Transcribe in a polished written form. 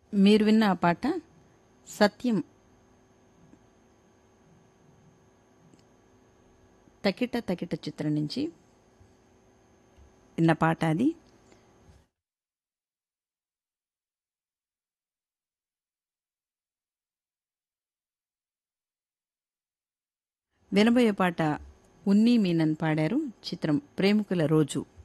మీరు విన్న ఆ పాట సత్యం తకిట తకిట చిత్రం నుంచి విన్న పాట అది. వినబోయే పాట ఉన్నీ మీనన్ పాడారు. చిత్రం ప్రేమికుల రోజు.